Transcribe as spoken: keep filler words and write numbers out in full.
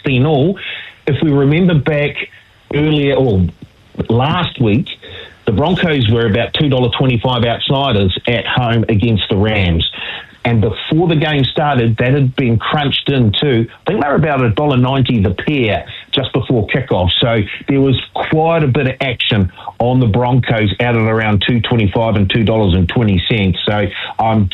sixteen all. If we remember back earlier, or last week, the Broncos were about two dollars twenty-five outsiders at home against the Rams. And before the game started, that had been crunched into, I think they were about one dollar ninety the pair just before kickoff. So there was quite a bit of action on the Broncos out at around two dollars twenty-five and two dollars twenty. So I'm